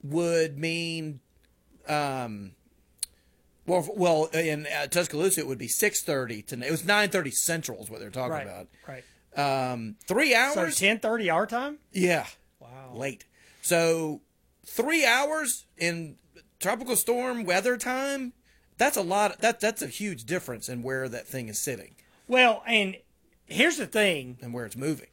would mean, well, in Tuscaloosa it would be 6:30 to. It was 9:30 Central is what they're talking about. Right. 3 hours. So 10:30 our time. Yeah. Wow. Late. So 3 hours in tropical storm weather time. That's a lot. That's a huge difference in where that thing is sitting. Well, and here's the thing. And where it's moving.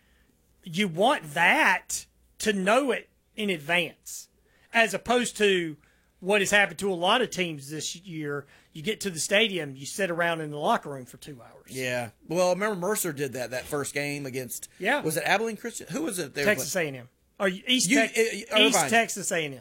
You want that to know it in advance, as opposed to what has happened to a lot of teams this year. You get to the stadium, you sit around in the locker room for 2 hours. Yeah. Well, I remember Mercer did that first game against. Yeah. Was it Abilene Christian? Who was it? Texas A&M. Or East Texas A&M.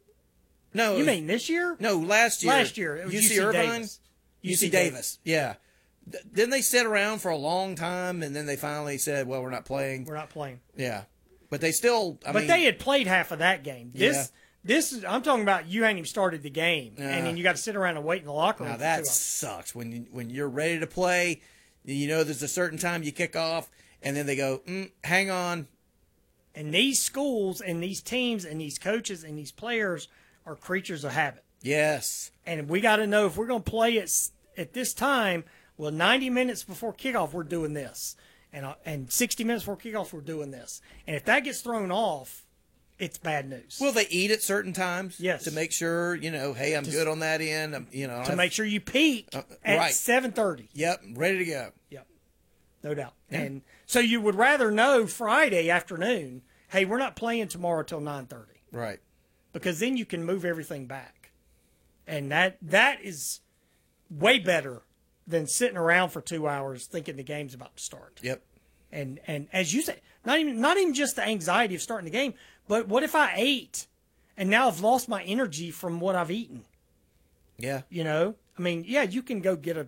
No. You mean this year? No, last year. Last year. It was UC Irvine. Davis. UC Davis. Yeah. Didn't they sit around for a long time, and then they finally said, well, we're not playing? We're not playing. Yeah. But they still, But they had played half of that game. This is, I'm talking about you hadn't even started the game, and then you got to sit around and wait in the locker room. Now, that sucks. When you're ready to play, you know there's a certain time you kick off, and then they go, hang on. And these schools and these teams and these coaches and these players are creatures of habit. Yes. And we got to know if we're going to play at this time, well, 90 minutes before kickoff, we're doing this. And 60 minutes before kickoff, we're doing this. And if that gets thrown off, it's bad news. Will they eat at certain times? Yes. To make sure, hey, I'm good on that end. To make sure you peak at 7:30. Yep, ready to go. Yep, no doubt. Yeah. And so you would rather know Friday afternoon, hey, we're not playing tomorrow till 9:30. Right. Because then you can move everything back. And that is way better than sitting around for 2 hours thinking the game's about to start. Yep. And as you say, not even just the anxiety of starting the game, but what if I ate and now I've lost my energy from what I've eaten? Yeah. I mean, yeah, you can go get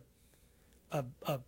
a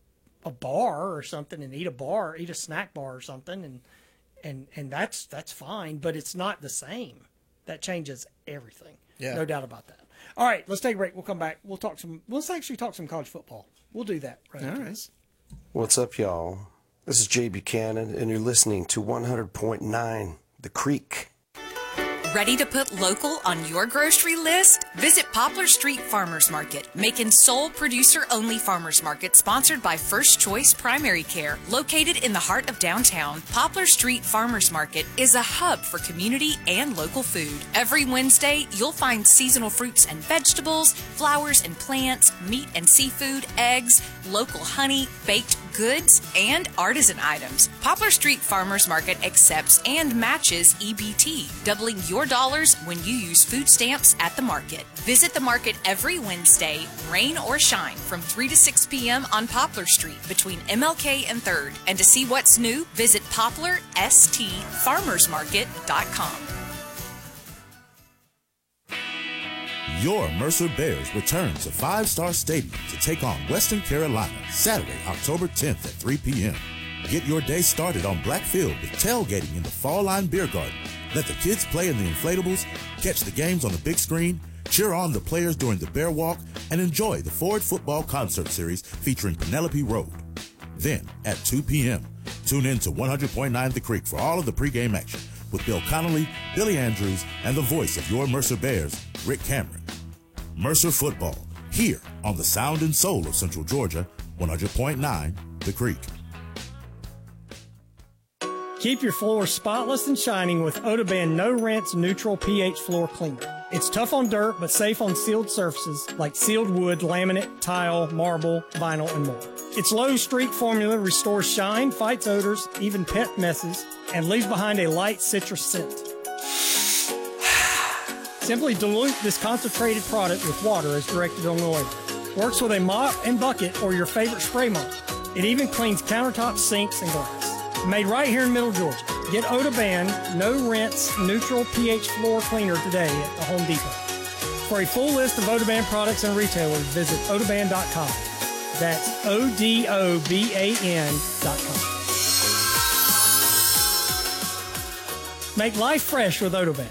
bar or something and eat a snack bar or something, and that's fine, but it's not the same. That changes everything. Yeah. No doubt about that. All right, let's take a break. We'll come back. Let's actually talk some college football. We'll do that right after this. What's up, y'all? This is Jay Buchanan, and you're listening to 100.9 The Creek. Ready to put local on your grocery list? Visit Poplar Street Farmers Market, Macon's sole producer-only farmers market sponsored by First Choice Primary Care. Located in the heart of downtown, Poplar Street Farmers Market is a hub for community and local food. Every Wednesday, you'll find seasonal fruits and vegetables, flowers and plants, meat and seafood, eggs, local honey, baked goods, and artisan items. Poplar Street Farmers Market accepts and matches EBT, doubling your dollars when you use food stamps at the market. Visit the market every Wednesday, rain or shine, from 3 to 6 p.m. on Poplar Street between MLK and 3rd. And to see what's new, visit poplarstfarmersmarket.com. Your Mercer Bears return to Five Star Stadium to take on Western Carolina Saturday, October 10th at 3 p.m. Get your day started on Black Field with tailgating in the Fall Line Beer Garden. Let the kids play in the inflatables, catch the games on the big screen, cheer on the players during the Bear Walk, and enjoy the Ford Football Concert Series featuring Penelope Road. Then, at 2 p.m., tune in to 100.9 The Creek for all of the pregame action with Bill Connolly, Billy Andrews, and the voice of your Mercer Bears, Rick Cameron. Mercer Football, here on the sound and soul of Central Georgia, 100.9 The Creek. Keep your floors spotless and shining with Odoban No Rinse Neutral pH Floor Cleaner. It's tough on dirt, but safe on sealed surfaces like sealed wood, laminate, tile, marble, vinyl, and more. Its low streak formula restores shine, fights odors, even pet messes, and leaves behind a light citrus scent. Simply dilute this concentrated product with water as directed on the label. Works with a mop and bucket or your favorite spray mop. It even cleans countertops, sinks, and glass. Made right here in Middle Georgia. Get Odoban No Rinse Neutral pH Floor Cleaner today at the Home Depot. For a full list of Odoban products and retailers, visit Odoban.com. That's Odoban.com. Make life fresh with Odoban.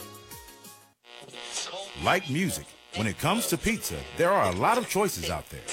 Like music, when it comes to pizza, there are a lot of choices out there.